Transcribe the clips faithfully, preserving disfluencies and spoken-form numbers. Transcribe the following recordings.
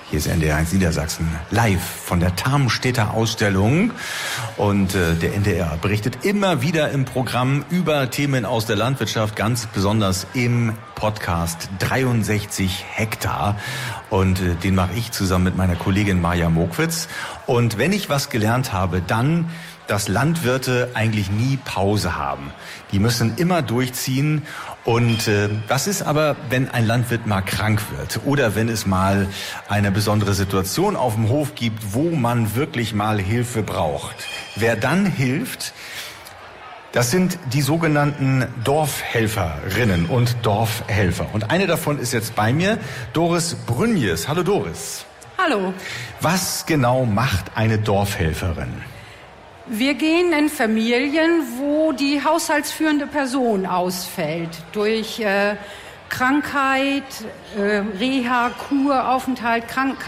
Hier ist N D R eins Niedersachsen, live von der Tarmstädter Ausstellung. Und äh, der N D R berichtet immer wieder im Programm über Themen aus der Landwirtschaft, ganz besonders im Podcast dreiundsechzig Hektar. Und äh, den mache ich zusammen mit meiner Kollegin Maja Mokwitz. Und wenn ich was gelernt habe, dann, dass Landwirte eigentlich nie Pause haben. Die müssen immer durchziehen. Und äh, was ist aber, wenn ein Landwirt mal krank wird oder wenn es mal eine besondere Situation auf dem Hof gibt, wo man wirklich mal Hilfe braucht? Wer dann hilft, das sind die sogenannten Dorfhelferinnen und Dorfhelfer. Und eine davon ist jetzt bei mir, Doris Brünjes. Hallo Doris. Hallo. Was genau macht eine Dorfhelferin? Wir gehen in Familien, wo die haushaltsführende Person ausfällt. Durch äh, Krankheit, äh, Reha, Kuraufenthalt, Krank-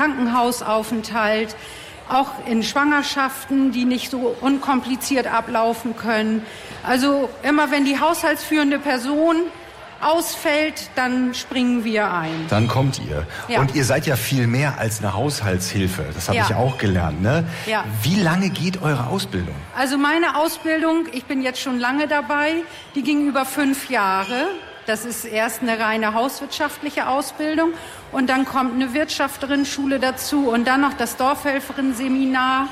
Krankenhausaufenthalt, auch in Schwangerschaften, die nicht so unkompliziert ablaufen können. Also immer wenn die haushaltsführende Person ausfällt, dann springen wir ein. Dann kommt ihr. Ja. Und ihr seid ja viel mehr als eine Haushaltshilfe. Das habe Ja. ich auch gelernt, ne? Ja. Wie lange geht eure Ausbildung? Also meine Ausbildung, ich bin jetzt schon lange dabei, die ging über fünf Jahre. Das ist erst eine reine hauswirtschaftliche Ausbildung und dann kommt eine Wirtschafterinnenschule dazu und dann noch das Dorfhelferinnen-Seminar,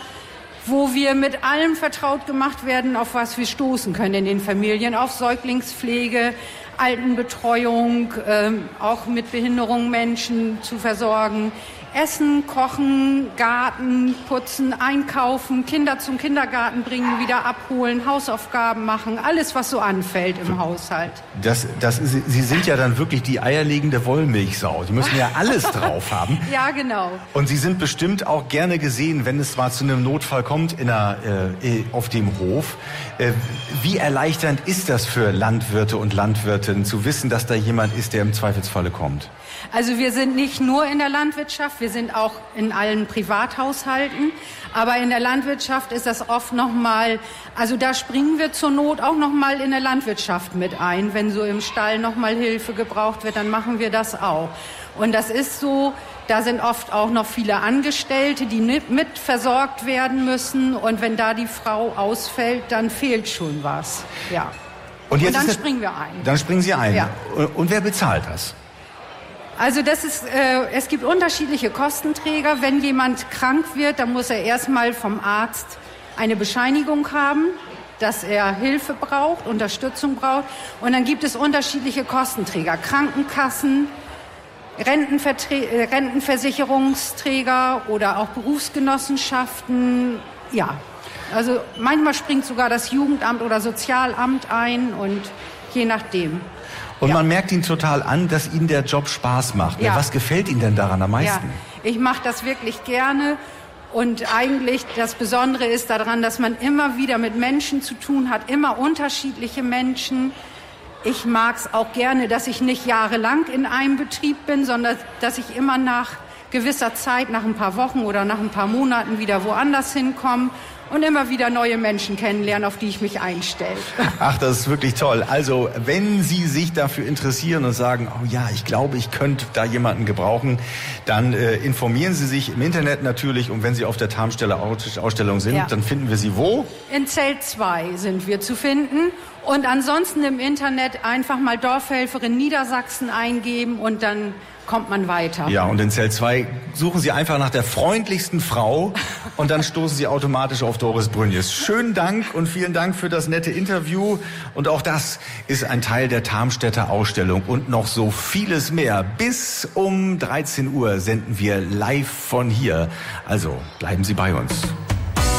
wo wir mit allem vertraut gemacht werden, auf was wir stoßen können in den Familien, auf Säuglingspflege, Altenbetreuung, ähm, auch mit Behinderungen Menschen zu versorgen, Essen, Kochen, Garten, putzen, einkaufen, Kinder zum Kindergarten bringen, wieder abholen, Hausaufgaben machen, alles, was so anfällt im Haushalt. Das, das ist, Sie sind ja dann wirklich die eierlegende Wollmilchsau. Sie müssen ja alles drauf haben. Ja, genau. Und Sie sind bestimmt auch gerne gesehen, wenn es mal zu einem Notfall kommt in einer, äh, auf dem Hof. Äh, wie erleichternd ist das für Landwirte und Landwirtinnen zu wissen, dass da jemand ist, der im Zweifelsfalle kommt? Also wir sind nicht nur in der Landwirtschaft, wir sind auch in allen Privathaushalten. Aber in der Landwirtschaft ist das oft nochmal, also da springen wir zur Not auch nochmal in der Landwirtschaft mit ein. Wenn so im Stall nochmal Hilfe gebraucht wird, dann machen wir das auch. Und das ist so, da sind oft auch noch viele Angestellte, die mit versorgt werden müssen. Und wenn da die Frau ausfällt, dann fehlt schon was. Ja. Und, jetzt Und dann ist das, springen wir ein. Dann springen Sie ein. Ja. Und wer bezahlt das? Also das ist, äh, es gibt unterschiedliche Kostenträger. Wenn jemand krank wird, dann muss er erstmal vom Arzt eine Bescheinigung haben, dass er Hilfe braucht, Unterstützung braucht. Und dann gibt es unterschiedliche Kostenträger. Krankenkassen, Rentenvertre- äh, Rentenversicherungsträger oder auch Berufsgenossenschaften. Ja, also manchmal springt sogar das Jugendamt oder Sozialamt ein und je nachdem. Und Ja. man merkt Ihnen total an, dass Ihnen der Job Spaß macht. Ja. Was gefällt Ihnen denn daran am meisten? Ja, ich mache das wirklich gerne. Und eigentlich das Besondere ist daran, dass man immer wieder mit Menschen zu tun hat, immer unterschiedliche Menschen. Ich mag es auch gerne, dass ich nicht jahrelang in einem Betrieb bin, sondern dass ich immer nach gewisser Zeit, nach ein paar Wochen oder nach ein paar Monaten wieder woanders hinkomme und immer wieder neue Menschen kennenlernen, auf die ich mich einstelle. Ach, das ist wirklich toll. Also, wenn Sie sich dafür interessieren und sagen, oh ja, ich glaube, ich könnte da jemanden gebrauchen, dann äh, informieren Sie sich im Internet natürlich. Und wenn Sie auf der Tarmstädter Ausstellung sind, Ja. dann finden wir Sie wo? In Zelt zwei sind wir zu finden. Und ansonsten im Internet einfach mal Dorfhelferin Niedersachsen eingeben und dann kommt man weiter. Ja, und in Zelt zwei suchen Sie einfach nach der freundlichsten Frau und dann stoßen Sie automatisch auf Doris Brünjes. Schönen Dank und vielen Dank für das nette Interview. Und auch das ist ein Teil der Tarmstädter Ausstellung und noch so vieles mehr. Bis um dreizehn Uhr senden wir live von hier. Also bleiben Sie bei uns.